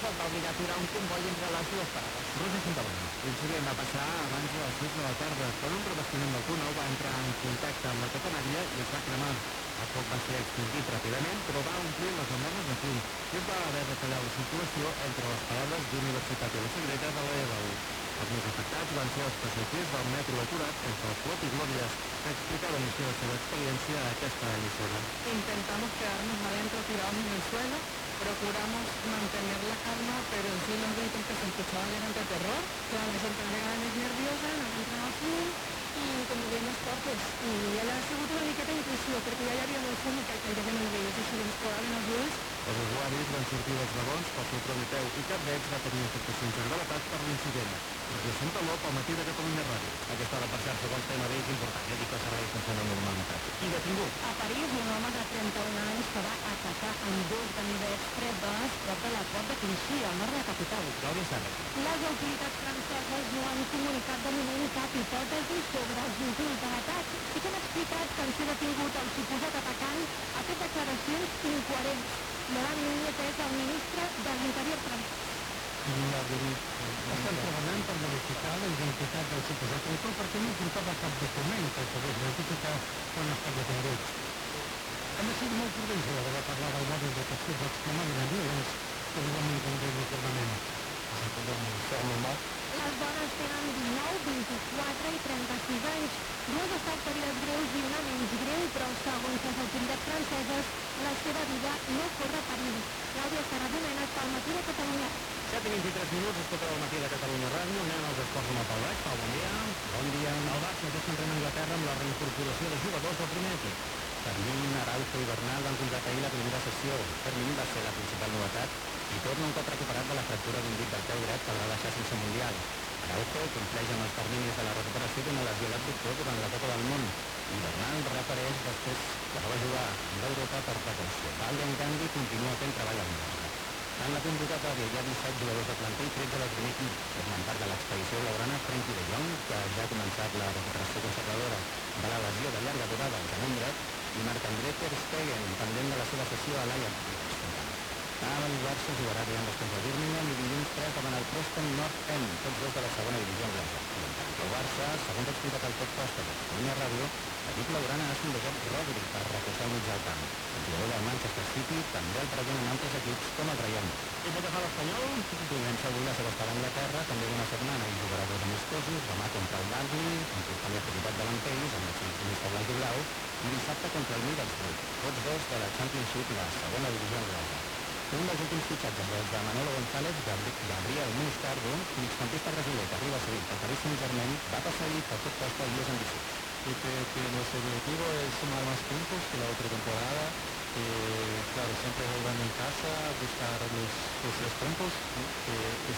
Ford va obligar a aturar un comboi entre les dues parades. Rosa Fontabona. L'incident va passar abans de les 6 de la tarda, quan un revestiment del túnel va entrar en contacte amb la catenària i es va cremar. El foc va ser extingit ràpidament, però va omplir les enormes de fum i es va haver de tallar la circulació entre les parades d'Universitat i la Sagrera de l'E1. Els més afectats van ser els passatgers del metro aturats entre el Clot i Glòries, que explicaven així la seva experiència a aquesta emissora. Intentamos quedarnos adentro tirados en el suelo, procuramos mantener la calma, pero en sí los gritos que se escuchaban eran de terror. Claro, me sentí més nerviosa, no entrava fum, i com dient els portes. I ja ha sigut una miqueta intuïció, perquè ja hi havia molt fum i que gairebé no el veies, així ens posaven els ulls. Els usuaris van sortir dels vagons pel seu propi peu i cap d'ells va tenir afectacions en gravetat per l'incident. Roger Santaló, pel matí de Catalunya Ràdio. Aquesta hora, per cert, segons tema és important, ja dic que el servei funciona amb normalitat. I detingut. A París, un home de 31 anys que va atacar amb dos ganivets fredes prop de la port de Clichy, al nord de la capital. Clàudia Serra. Les autoritats franceses no han comunicat de moment cap hipòtesi sobre els motius de l'atac. Sí que han explicat que en ser detingut el suposat atacant ha fet declaracions incoherents. Laurent Nunez és el ministre de l'Interior francès. Estan treballant per verificar la identitat del suposat autor perquè no portava cap document que el pogués identificar quan ha estat detingut. Hem de ser molt prudents a l'hora de parlar del mòbil de captius extremadament violents que viuen un congrés informament. Les dones tenen 19, 24 i 36 anys. Dues han estat ferides greus i una menys greu, però segons les autoritats franceses, la seva vida no corre perill. Clàudia Serra Domènech, pel matí de Catalunya. 7 i 23 minuts, escolta el matí de Catalunya Ràdio. Anem als esports amb el Pau Baix. Pau, bon dia. Bon dia. El Barça ja s'entrena a Anglaterra amb la reincorporació de jugadors del primer equip. Fermín, Araujo i Bernal van completar ahir la primera sessió. Fermín va ser la principal novetat i torna un cop recuperat de la fractura d'un dit del peu dret que el va deixar sense mundial. Araujo compleix amb els terminis de la recuperació d'una lesió a l'abductor durant la Copa del Món i Bernal reapareix després que no va jugar amb l'Europa per precaució. Valde, en canvi, continua fent treball al Mallorca. En la convocatòria hi ha 17 jugadors de plantell i 13 del primer equip. Formen part de l'expedició blaugrana Frenkie de Jong, que ja ha començat la recuperació conservadora de la lesió de llarga durada al genoll dret, i Marc-André ter Stegen, pendent de la seva sessió a l'Ajax. El Barça jugarà divendres contra el Birmingham i dilluns 3 davant el Preston North End, tots dos de la segona divisió anglesa. I en tant que el Barça, segons ha explicat el podcast de Catalunya Ràdio, l'equip blaugrana ha sondejat Rodri per reforçar el mig del camp. El jugador del Manchester City també el present en altres equips com el Real Madrid. I pel que fa a l'Espanyol, Comença avui la seva estada a Anglaterra, també d'una setmana, i jugarà dos amistosos, demà contra el Burnley, amb total activitat davanters, amb el seleccionista blanc i blau, i dissabte contra el Middlesbrough, tots dos de la Championship, la segona divisió anglesa. Un dels últims fitxatges dels de Manolo González, Gabriel Moscardo, migcampista brasiler que arriba a Sevilla al Paris Saint-Germain, va pasar ahí por tot costa y es ambicioso. Yo creo que nuestro objetivo es sumar más puntos que la otra temporada. Claro, siempre jugando en casa, buscar los 3 puntos, que